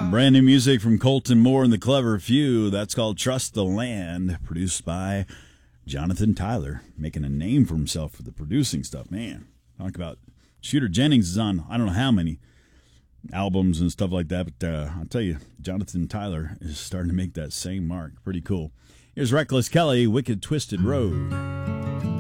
Brand new music from Colton Moore and the Clever Few. That's called Trust the Land, produced by Jonathan Tyler, making a name for himself for the producing stuff. Man, talk about Shooter Jennings is on I don't know how many albums and stuff like that, but I'll tell you, Jonathan Tyler is starting to make that same mark. Pretty cool. Here's Reckless Kelly, Wicked Twisted Road.